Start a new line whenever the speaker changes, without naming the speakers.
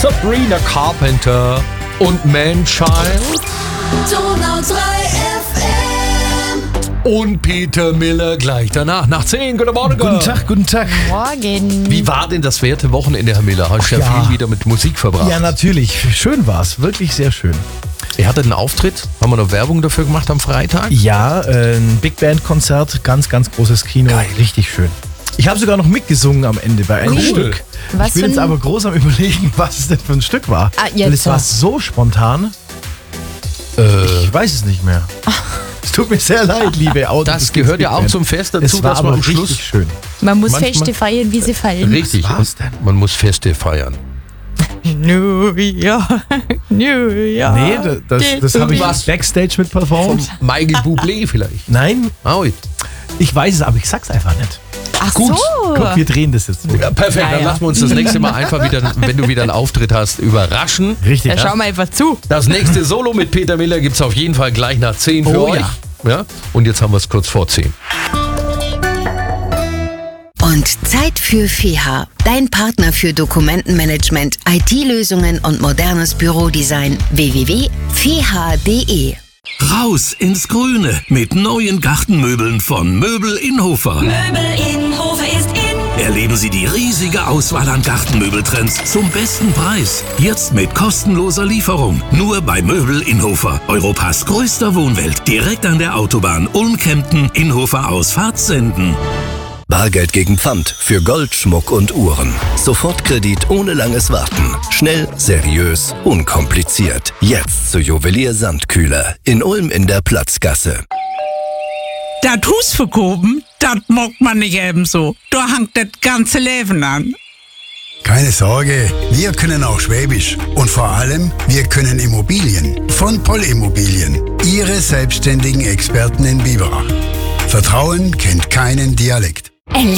Sabrina Carpenter und Manchild.
Donau 3 FM.
Und Peter Miller gleich danach, nach 10. Guten Morgen.
Guten Tag, guten Tag.
Morgen.
Wie war denn das werte Wochenende, Herr Miller? Hast du ja viel wieder mit Musik verbracht.
Ja, natürlich. Schön war's. Wirklich sehr schön.
Ihr hattet einen Auftritt. Haben wir noch Werbung dafür gemacht am Freitag?
Ja, ein Big Band Konzert. Ganz, ganz großes Kino.
Geil.
Richtig schön. Ich habe sogar noch mitgesungen am Ende bei einem
Cool.
Stück.
Was
Ich bin
für
jetzt
ein-
aber groß am Überlegen, was es denn für ein Stück war.
jetzt
Weil es war
so.
so spontan. Ich weiß es nicht mehr. Es tut mir sehr leid, liebe Autos.
Das gehört ja auch zum Fest dazu,
Es war
dass man
aber
am Schluss...
richtig schön.
Man muss
Manchmal-
Feste feiern, wie sie fallen.
Richtig,
Was war's denn?
man muss Feste feiern.
New York, New York.
Nee, das habe ich
Was?
Backstage mit performt.
Michael Bublé vielleicht.
Nein,
Oh,
ich weiß es, aber ich sag's einfach nicht.
Ach
Gut.
so.
Guck, wir drehen das jetzt.
ja, perfekt,
Ja,
dann
ja.
lassen wir uns das nächste Mal einfach wieder, wenn du wieder einen Auftritt hast, überraschen.
Richtig.
Ja, schau mal einfach zu.
Das nächste Solo mit Peter Miller gibt es auf jeden Fall gleich nach 10 für
Oh
euch.
ja.
Ja? Und jetzt haben wir es kurz vor 10.
Und Zeit für FEHA, dein Partner für Dokumentenmanagement, IT-Lösungen und modernes Bürodesign. www.feha.de.
Raus ins Grüne mit neuen Gartenmöbeln von Möbel Inhofer.
Möbel in Hofe ist in.
Erleben Sie die riesige Auswahl an Gartenmöbeltrends zum besten Preis. Jetzt mit kostenloser Lieferung. Nur bei Möbel Inhofer. Europas größter Wohnwelt. Direkt an der Autobahn Ulm-Kempten, Inhofer Ausfahrt Senden.
Bargeld gegen Pfand für Gold, Schmuck und Uhren. Sofortkredit ohne langes Warten. Schnell, seriös, unkompliziert. Jetzt zu Juwelier Sandkühler in Ulm in der Platzgasse.
Das Haus verkaufen, das mag man nicht ebenso. Da hängt das ganze Leben an.
Keine Sorge, wir können auch Schwäbisch. Und vor allem, wir können Immobilien. Von Poll Immobilien. Ihre selbstständigen Experten in Biberach. Vertrauen kennt keinen Dialekt.